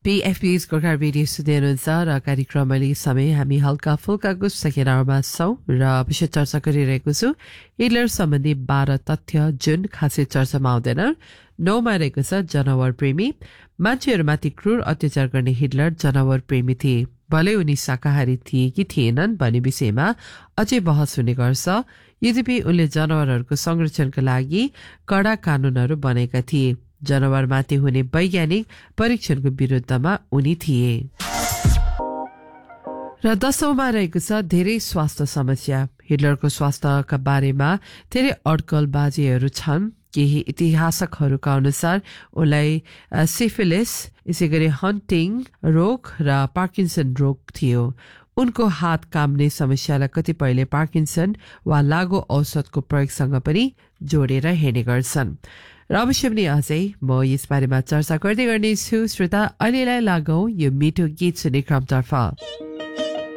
PFP's Gorkha radio सुन्दै हुनुहुन्छ र कार्यक्रम अहिले समय हामी हल्का फुल्काको सेकेन्डमा छौं र विषय चर्चा गरिरहेको छु हिटलर सम्बन्धी 12 तथ्य जुन खासै चर्चामा आउँदैन। 9 मा रहेको छ जनावर प्रेमी। मान्छेहरूमाथि क्रूर अत्याचार गर्ने हिटलर जनावर प्रेमी थिए। भले उनी शाकाहारी थिए कि थिएनन् भन्ने विषयमा अझै बहस हुने गर्छ। यद्यपि उनले जनावरहरूको संरक्षणका लागि कडा कानूनहरू बनाएका थिए। जनावरमाथि हुने वैज्ञानिक परीक्षणको विरुद्धमा उनी थिए। र 10औं मा रहेको छ धेरै स्वास्थ्य समस्या। हिटलरको स्वास्थ्यका बारेमा धेरै अड्कलबाजीहरू छन्। केही इतिहासकहरूका अनुसार उनलाई सिफिलिस, यसैगरी हन्टिङ रोग र पार्किन्सन रोग थियो। उनको हात काम्ने समस्यालाई कतिपयले पार्किन्सन वा लागु औषधको प्रयोगसँग पनि जोडेर हेर्ने गर्छन्। र अवश्य पनि अझै म यसबारेमा चर्चा गर्दै गर्नेछु। श्रोता, अहिलेलाई लागौं यो मिठो गीत सुन्ने क्रमतर्फ।